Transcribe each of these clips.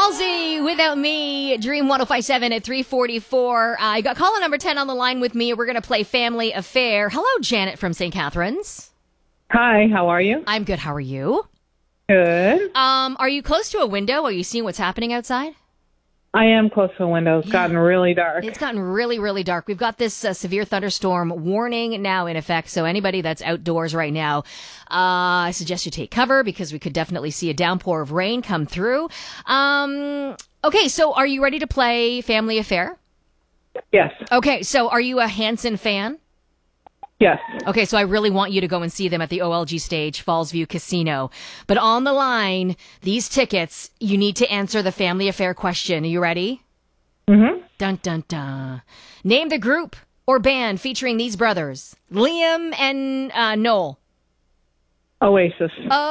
Halsey, Without Me, Dream 105.7 at 3:44. I got caller number 10 on the line with me. We're going to play Family Affair. Hello, Janet from St. Catharines. Hi, how are you? I'm good. How are you? Good. Are you close to a window? Are you seeing what's happening outside? I am close to a window. It's gotten really dark. It's gotten really, really dark. We've got this severe thunderstorm warning now in effect. So anybody that's outdoors right now, I suggest you take cover because we could definitely see a downpour of rain come through. Okay, so are you ready to play Family Affair? Yes. Okay, so are you a Hanson fan? Yes. Okay, so I really want you to go and see them at the OLG stage, Fallsview Casino. But on the line, these tickets, you need to answer the Family Affair question. Are you ready? Mm-hmm. Dun, dun, dun. Name the group or band featuring these brothers, Liam and Noel. Oasis.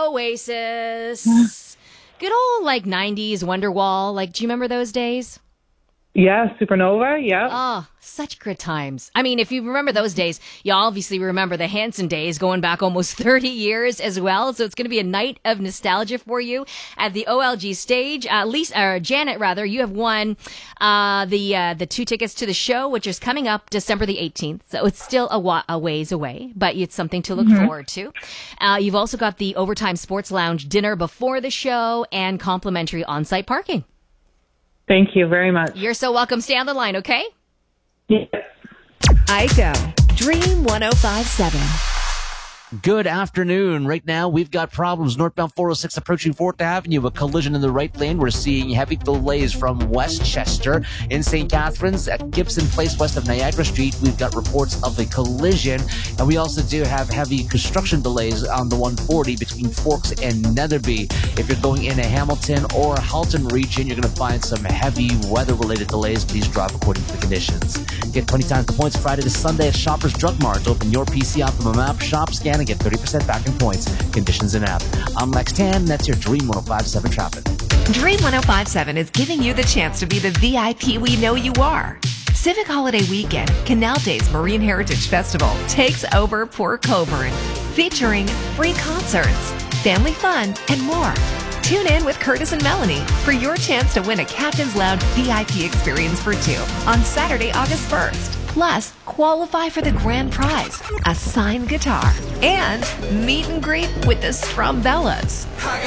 Oasis. Good old, 90s Wonderwall. Do you remember those days? Yeah, Supernova, yeah. Oh, such good times. I mean, if you remember those days, you obviously remember the Hanson days going back almost 30 years as well. So it's going to be a night of nostalgia for you at the OLG stage. Janet, you have won the 2 tickets to the show, which is coming up December the 18th. So it's still a ways away, but it's something to look forward to. You've also got the Overtime Sports Lounge dinner before the show and complimentary on-site parking. Thank you very much. You're so welcome. Stay on the line, okay? Yes. Ico, Dream 105.7. Good afternoon. Right now, we've got problems northbound 406 approaching 4th Avenue. A collision in the right lane. We're seeing heavy delays from Westchester in St. Catharines at Gibson Place west of Niagara Street. We've got reports of a collision. And we also do have heavy construction delays on the 140 between Forks and Netherby. If you're going into Hamilton or Halton region, you're going to find some heavy weather-related delays. Please drive according to the conditions. Get 20 times the points Friday to Sunday at Shoppers Drug Mart. Open your PC Optimum app, shop, scan, and get 30% back in points. Conditions in app. I'm Lex Tan. That's your Dream 105.7 traffic. Dream 105.7 is giving you the chance to be the VIP we know you are. Civic Holiday Weekend, Canal Days Marine Heritage Festival takes over Port Colborne, featuring free concerts, family fun, and more. Tune in with Curtis and Melanie for your chance to win a Captain's Lounge VIP experience for 2 on Saturday, August 1st. Plus, qualify for the grand prize, a signed guitar, and meet and greet with the Strumbellas.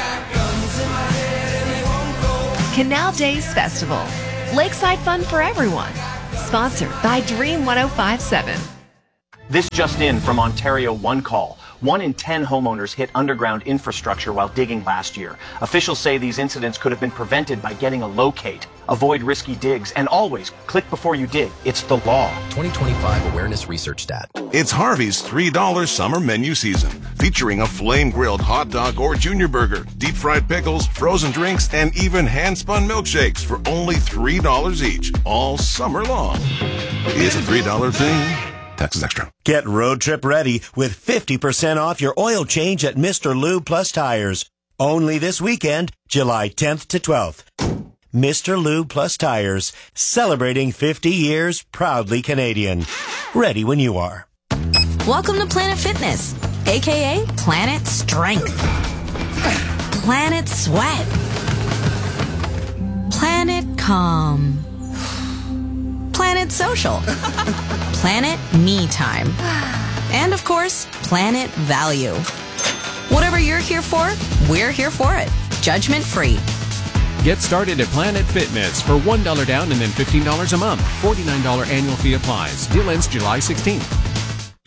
Canal Days Festival. Lakeside fun for everyone. Sponsored by Dream 105.7. This just in from Ontario One Call. 1 in 10 homeowners hit underground infrastructure while digging last year. Officials say these incidents could have been prevented by getting a locate. Avoid risky digs and always click before you dig. It's the law. 2025 Awareness Research Stat. It's Harvey's $3 summer menu season, featuring a flame-grilled hot dog or junior burger, deep-fried pickles, frozen drinks, and even hand-spun milkshakes for only $3 each, all summer long. It's a $3 thing. Taxes extra. Get road trip ready with 50% off your oil change at Mr. Lube Plus Tires. Only this weekend, July 10th to 12th. Mr. Lube Plus Tires, celebrating 50 years, proudly Canadian. Ready when you are. Welcome to Planet Fitness, a.k.a. Planet Strength, Planet Sweat, Planet Calm, Planet Social, Planet Me Time, and of course, Planet Value. Whatever you're here for, we're here for it. Judgment free. Get started at Planet Fitness for $1 down and then $15 a month. $49 annual fee applies. Deal ends July 16th.